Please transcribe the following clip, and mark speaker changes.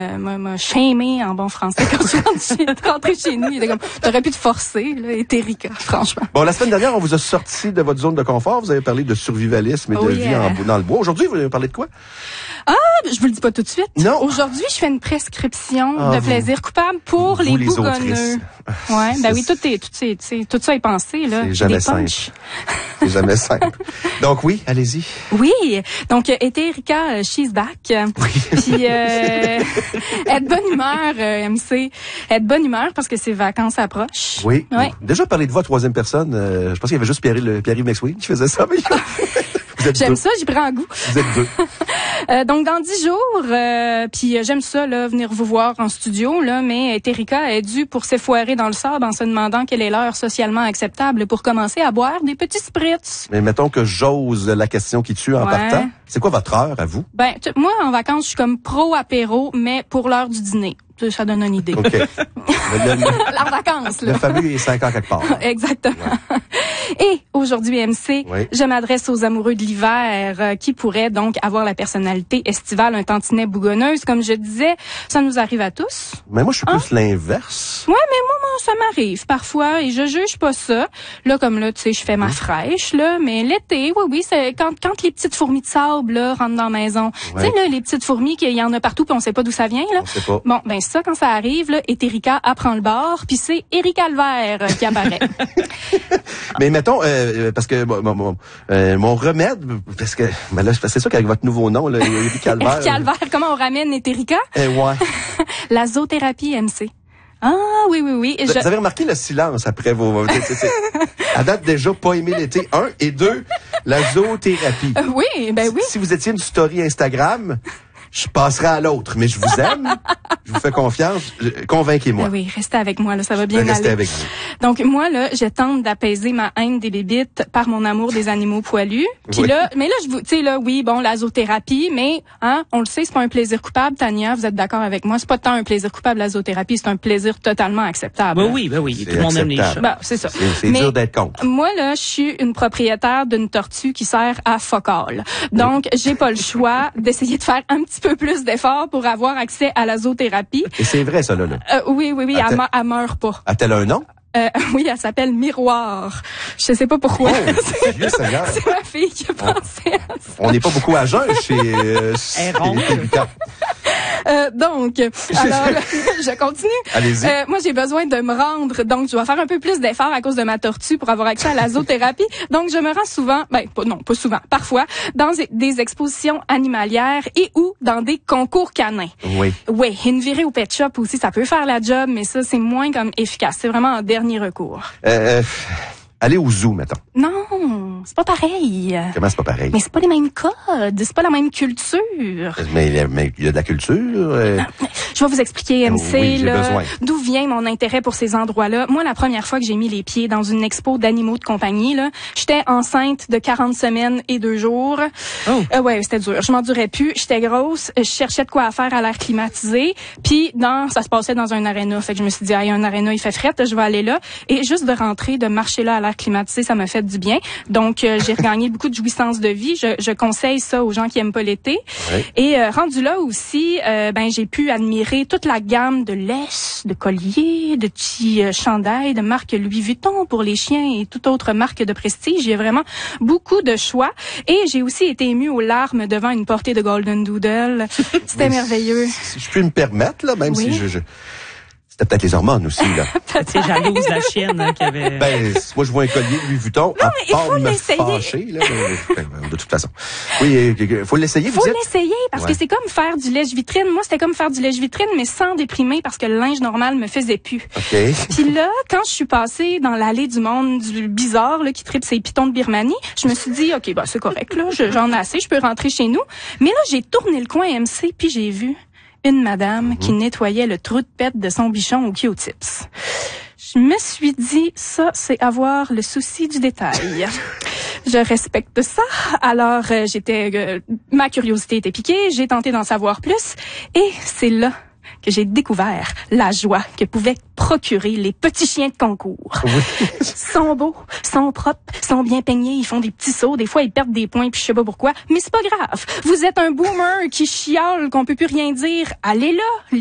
Speaker 1: m'a shamé en bon français quand je suis rentrée chez nous. Il était comme, t'aurais pu te forcer, là, et Erika, franchement.
Speaker 2: Bon, la semaine dernière, on vous a sorti de votre zone de confort. Vous avez parlé de survivalisme et de vie dans le bois. Aujourd'hui, vous allez parler de quoi?
Speaker 1: Je vous le dis pas tout de suite.
Speaker 2: Non.
Speaker 1: Aujourd'hui, je fais une prescription de plaisir coupable pour les bougonneux. Ouais, ben oui, tout ça est pensé, là.
Speaker 2: C'est jamais simple. C'est jamais simple. Donc oui, allez-y.
Speaker 1: Oui. Donc, Erika, she's back. Oui. Puis, être bonne humeur, MC. Être bonne humeur parce que ses vacances approchent.
Speaker 2: Oui.
Speaker 1: Ouais.
Speaker 2: Déjà parler de vous à troisième personne, je pense qu'il y avait juste Pierre-Yves McSween qui faisait ça. Mais
Speaker 1: j'aime ça, j'y prends goût.
Speaker 2: Vous êtes deux.
Speaker 1: Donc dans 10 jours, puis j'aime ça là, venir vous voir en studio là, mais Erika est due pour s'effoirer dans le sable en se demandant quelle est l'heure socialement acceptable pour commencer à boire des petits spritz.
Speaker 2: Mais mettons que j'ose la question qui tue en partant. C'est quoi votre heure à vous?
Speaker 1: Ben moi en vacances, je suis comme pro apéro, mais pour l'heure du dîner. Ça donne une idée.
Speaker 2: OK.
Speaker 1: La vacances, là.
Speaker 2: Le fameux est 5 ans quelque part.
Speaker 1: Exactement. Ouais. Et aujourd'hui, MC, je m'adresse aux amoureux de l'hiver qui pourraient donc avoir la personnalité estivale, un tantinet bougonneuse. Comme je disais, ça nous arrive à tous.
Speaker 2: Mais moi, je suis plus l'inverse.
Speaker 1: Ouais, mais moi, ça m'arrive parfois et je juge pas ça. Là, comme là, tu sais, je fais ma fraîche, là. Mais l'été, oui, c'est quand les petites fourmis de sable, là, rentrent dans la maison. Tu sais, là, les petites fourmis, qu'il y en a partout puis on sait pas d'où ça vient, là.
Speaker 2: On sait pas.
Speaker 1: Bon, ben, ça, quand ça arrive, là, Erika apprend le bord, puis c'est Erika Calvaire qui apparaît.
Speaker 2: Mais mettons, parce que mon remède, parce que ben là, c'est ça qu'avec votre nouveau nom, là, Erika Calvaire.
Speaker 1: Erika Calvaire, comment on ramène Erika?
Speaker 2: Ouais.
Speaker 1: La zoothérapie, MC. Ah, oui.
Speaker 2: Vous avez remarqué le silence après vos... À date déjà, pas aimer l'été, 1, et 2, la zoothérapie.
Speaker 1: Oui, ben oui.
Speaker 2: Si vous étiez une story Instagram... Je passerai à l'autre, mais je vous aime, je vous fais confiance, convainquez-moi.
Speaker 1: Oui, restez avec moi, là, ça va bien aller.
Speaker 2: Restez avec vous.
Speaker 1: Donc, moi, là, je tente d'apaiser ma haine des bébites par mon amour des animaux poilus. Puis là, mais là, tu sais, là, oui, bon, la zoothérapie, mais, on le sait, c'est pas un plaisir coupable, Tania, vous êtes d'accord avec moi? C'est pas tant un plaisir coupable, la zoothérapie, c'est un plaisir totalement acceptable.
Speaker 3: Oui, tout le monde aime les chats.
Speaker 1: Ben, c'est ça.
Speaker 2: C'est dur d'être contre.
Speaker 1: Moi, là, je suis une propriétaire d'une tortue qui sert à fuck all. Donc, j'ai pas le choix d'essayer de faire un petit peu plus d'efforts pour avoir accès à la zoothérapie.
Speaker 2: Et c'est vrai, ça, là.
Speaker 1: Oui, elle meurt pas.
Speaker 2: A-t-elle un nom?
Speaker 1: Oui, elle s'appelle Miroir. Je sais pas pourquoi. C'est ma fille qui a pensé à ça.
Speaker 2: On n'est pas beaucoup à jeun chez
Speaker 1: donc, alors, je continue.
Speaker 2: Allez-y.
Speaker 1: Moi, j'ai besoin de me rendre, donc je dois faire un peu plus d'efforts à cause de ma tortue pour avoir accès à la zoothérapie. Donc, je me rends souvent, pas souvent, parfois, dans des expositions animalières et ou dans des concours canins.
Speaker 2: Oui.
Speaker 1: Oui, une virée au pet shop aussi, ça peut faire la job, mais ça, c'est moins comme efficace. C'est vraiment en dernier recours.
Speaker 2: Aller au zoo, mettons.
Speaker 1: Non, c'est pas pareil.
Speaker 2: Comment c'est pas pareil?
Speaker 1: Mais c'est pas les mêmes codes, c'est pas la même culture.
Speaker 2: Mais il y a de la culture.
Speaker 1: Je vais vous expliquer, MC,
Speaker 2: oui,
Speaker 1: là, d'où vient mon intérêt pour ces endroits-là. Moi, la première fois que j'ai mis les pieds dans une expo d'animaux de compagnie, là, j'étais enceinte de 40 semaines et 2 jours. Ouais, c'était dur. Je m'endurais plus. J'étais grosse. Je cherchais de quoi faire à l'air climatisé. Puis, ça se passait dans un aréna. Fait que je me suis dit, un aréna, il fait frette, je vais aller là. Et juste de rentrer, de marcher là à l'air climatisé, ça m'a fait du bien. Donc, j'ai regagné beaucoup de jouissance de vie. Je conseille ça aux gens qui aiment pas l'été.
Speaker 2: Oui.
Speaker 1: Et rendu là aussi, j'ai pu admirer toute la gamme de laisses, de colliers, de petits chandails de marque Louis Vuitton pour les chiens et toute autre marque de prestige. Il y a vraiment beaucoup de choix. Et j'ai aussi été émue aux larmes devant une portée de Golden Doodle. C'était merveilleux.
Speaker 2: Si je peux me permettre, là, même si c'était peut-être les hormones aussi, là.
Speaker 3: C'est jalouse, la chienne, qui avait...
Speaker 2: Moi, je vois un collier de Louis Vuitton.
Speaker 1: Non, mais il faut l'essayer.
Speaker 2: Fâcher, là, de toute façon. Oui, faut l'essayer, vous dites?
Speaker 1: Faut l'essayer, parce que c'est comme faire du lèche-vitrine. Moi, c'était comme faire du lèche-vitrine, mais sans déprimer, parce que le linge normal me faisait plus.
Speaker 2: OK.
Speaker 1: Puis là, quand je suis passée dans l'allée du monde du bizarre, là, qui tripe ses pitons de Birmanie, je me suis dit, OK, c'est correct, là, j'en ai assez, je peux rentrer chez nous. Mais là, j'ai tourné le coin MC, puis j'ai vu une madame qui nettoyait le trou de pète de son bichon au Q-tips. Je me suis dit, ça, c'est avoir le souci du détail. Je respecte ça. Alors, ma curiosité était piquée, j'ai tenté d'en savoir plus. Et c'est là que j'ai découvert la joie que pouvaient procurer les petits chiens de concours.
Speaker 2: Oui.
Speaker 1: Sont beaux, sont propres, sont bien peignés, ils font des petits sauts, des fois ils perdent des points puis je sais pas pourquoi, mais c'est pas grave. Vous êtes un boomer qui chiale qu'on peut plus rien dire, allez là,